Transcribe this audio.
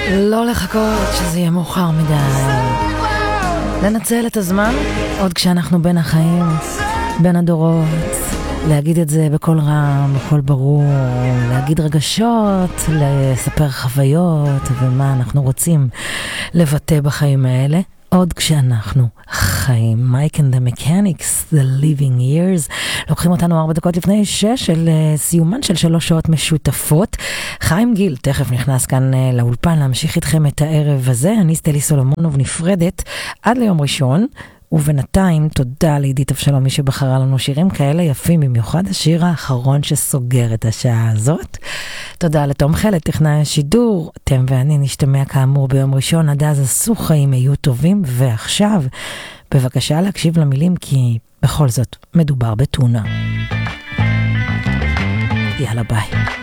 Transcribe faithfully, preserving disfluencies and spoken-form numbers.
לא לחכות שזה יהיה מאוחר מדי. לנצל את הזמן עוד כשאנחנו בין החיים, בין הדורות. להגיד את זה בכל רם, בכל ברור, להגיד רגשות, לספר חוויות ומה אנחנו רוצים לבטא בחיים האלה. עוד כשאנחנו חיים. Mike and the Mechanics, The Living Years. לוקחים אותנו ארבע דקות לפני שש של סיומן של שלוש שעות משותפות. חיים גיל תכף נכנס כאן לאולפן להמשיך איתכם את הערב הזה. אני סטלי סולומונוב נפרדת עד ליום ראשון. ובינתיים תודה לעידית אבשלום מי שבחרה לנו שירים כאלה יפים, במיוחד השיר האחרון שסוגר את השעה הזאת. תודה לתום חלת, טכנאי השידור. אתם ואני נשתמע כאמור ביום ראשון. עד אז עשו חיים היו טובים. ועכשיו בבקשה להקשיב למילים, כי בכל זאת מדובר בטונה. יאללה ביי.